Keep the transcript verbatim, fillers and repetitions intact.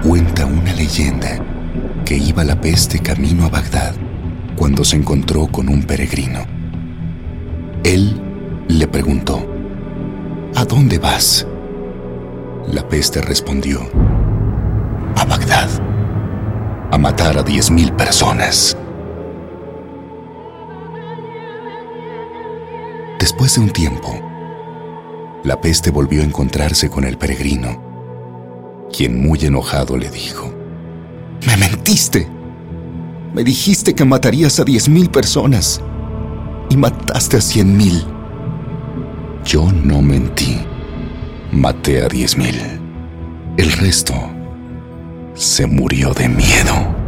Cuenta una leyenda que iba la peste camino a Bagdad cuando se encontró con un peregrino. Él le preguntó: ¿A dónde vas? La peste respondió: a Bagdad, a matar a diez mil personas. Después de un tiempo, la peste volvió a encontrarse con el peregrino, quien muy enojado le dijo: ¡Me mentiste! Me dijiste que matarías a diez mil personas y mataste a cien mil. Yo no mentí. Maté a diez mil. El resto se murió de miedo.